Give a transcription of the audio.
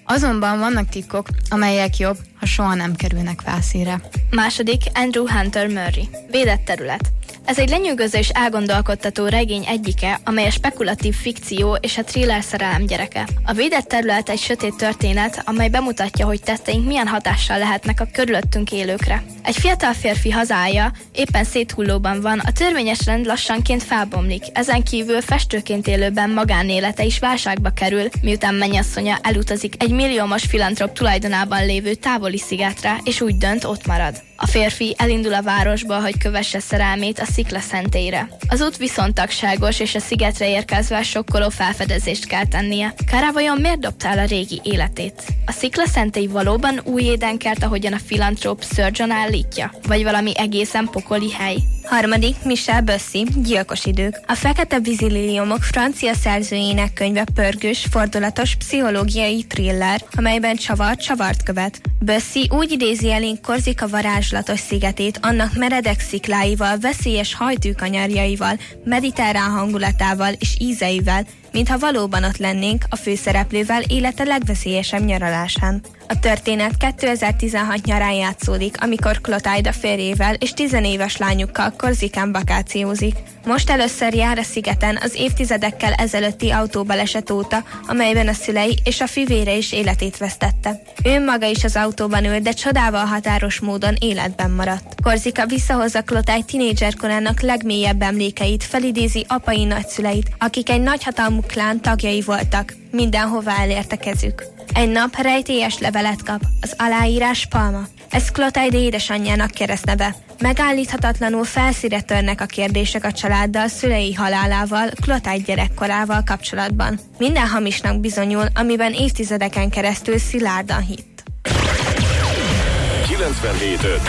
Azonban vannak titkok, amelyek jobb, ha soha nem kerülnek felszínre. Második, Andrew Hunter Murray. Védett terület. Ez egy lenyűgöző és elgondolkodtató regény egyike, amely a spekulatív fikció és a thriller szerelem gyereke. A védett terület egy sötét történet, amely bemutatja, hogy tetteink milyen hatással lehetnek a körülöttünk élőkre. Egy fiatal férfi hazája éppen széthullóban van, a törvényes rend lassanként felbomlik, ezen kívül festőként élőben magánélete is válságba kerül, miután mennyasszonya elutazik egy milliómos filantrop tulajdonában lévő távoli szigetre, és úgy dönt, ott marad. A férfi elindul a városba, hogy kövesse szerelmét a Szikla szentélyre. Az út viszontagságos, és a szigetre érkezve sokkoló felfedezést kell tennie. Kara vajon miért dobta el a régi életét? A Szikla szentély valóban új édenkert, ahogyan a filantróp Sir John állítja? Vagy valami egészen pokoli hely? Harmadik, Michel Bussy, Gyilkos idők. A Fekete vízililiomok francia szerzőjének könyve pörgős, fordulatos, pszichológiai thriller, amelyben csavart követ. Bussy úgy idézi elénk Korzika varázslatos szigetét, annak meredek szikláival, veszélyes hajtűkanyarjaival, mediterrán hangulatával és ízeivel, mintha valóban ott lennénk a főszereplővel élete legveszélyesebb nyaralásán. A történet 2016 nyarán játszódik, amikor Clotilde férjével és 10 éves lányukkal Korzikán vakációzik. Most először jár a szigeten az évtizedekkel ezelőtti autóbaleset óta, amelyben a szülei és a fivére is életét vesztette. Ő maga is az autóban ül, de csodával határos módon életben maradt. Korzika visszahozza Clotilde tinédzserkorának legmélyebb emlékeit, felidézi apai nagyszüleit, akik egy nagyhatalmú klán tagjai voltak. Mindenhova elérte kezük. Egy nap rejtélyes levelet kap, az aláírás Palma. Ez Clotilde édesanyjának keresztneve. Megállíthatatlanul felszíre törnek a kérdések a családdal, szülei halálával, Clotilde gyerekkorával kapcsolatban. Minden hamisnak bizonyul, amiben évtizedeken keresztül szilárdan hitt. 97.5